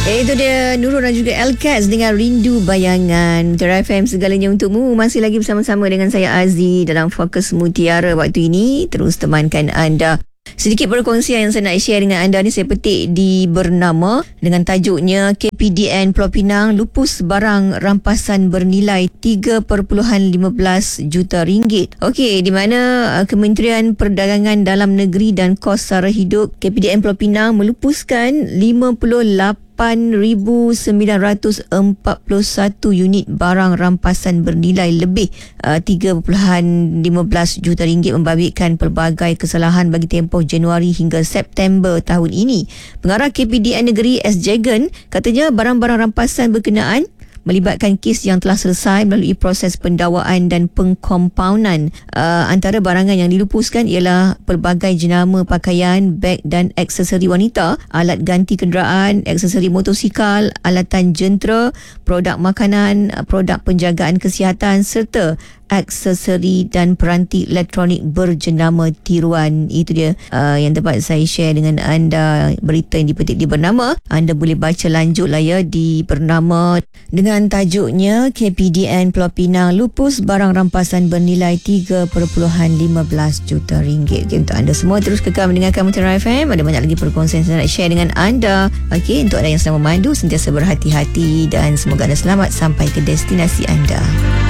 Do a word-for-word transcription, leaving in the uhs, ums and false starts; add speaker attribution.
Speaker 1: Eh, itu dia Nurul dan juga Elkaz dengan Rindu Bayangan. Mutiara F M, segalanya untukmu. Masih lagi bersama-sama dengan saya Aziz dalam Fokus Mutiara waktu ini. Terus temankan anda. Sedikit perkongsian yang saya nak share dengan anda ni saya petik di Bernama dengan tajuknya K P D N Pulau Pinang lupus barang rampasan bernilai tiga perpuluhan lima belas juta ringgit. Okey, di mana uh, Kementerian Perdagangan Dalam Negeri dan Kos Sara Hidup K P D N Pulau Pinang melupuskan lima puluh lapan ribu sembilan ratus empat puluh satu unit barang rampasan bernilai lebih uh, tiga perpuluhan lima belas juta ringgit membabitkan pelbagai kesalahan bagi tempoh Januari hingga September tahun ini. Pengarah K P D N Negeri S. Jagan katanya barang-barang rampasan berkenaan melibatkan kes yang telah selesai melalui proses pendakwaan dan pengkompaunan. Uh, antara barangan yang dilupuskan ialah pelbagai jenama pakaian, beg dan aksesori wanita, alat ganti kenderaan, aksesori motosikal, alatan jentera, produk makanan, produk penjagaan kesihatan serta aksesori dan peranti elektronik berjenama tiruan. Itu dia uh, yang dapat saya share dengan anda, berita yang dipetik di Bernama. Anda boleh baca lanjut lah ya di Bernama dengan tajuknya K P D N Pulau Pinang lupus barang rampasan bernilai tiga perpuluhan lima belas juta ringgit. Okay, untuk anda semua terus kekal mendengarkan Mutiara F M. Ada banyak lagi perkongsian saya nak share dengan anda. Okey, untuk anda yang sedang memandu sentiasa berhati-hati dan semoga anda selamat sampai ke destinasi anda.